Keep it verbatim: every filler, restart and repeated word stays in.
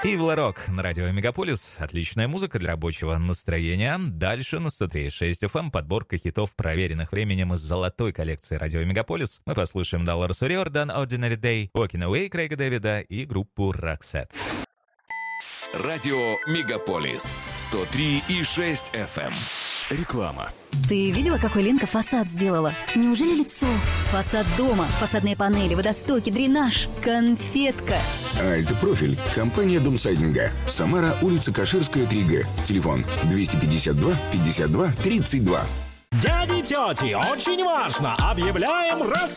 Ивла Рок на радио Мегаполис. Отличная музыка для рабочего настроения. Дальше на сто три и шесть эф эм подборка хитов, проверенных временем из золотой коллекции радио Мегаполис. Мы послушаем Dolores O'Riordan, Ordinary Day, Walking Away Крейга Дэвида и группу Roxette. Радио Мегаполис сто три и шесть эф эм. Реклама. Ты видела, какой Ленка фасад сделала? Неужели лицо? Фасад дома, фасадные панели, водостоки, дренаж, конфетка. Альт-профиль. Компания Домсайдинга. Самара, улица Каширская, три гэ. Телефон двести пятьдесят два пятьдесят два тридцать два. Дяди, тети, очень важно! Объявляем раз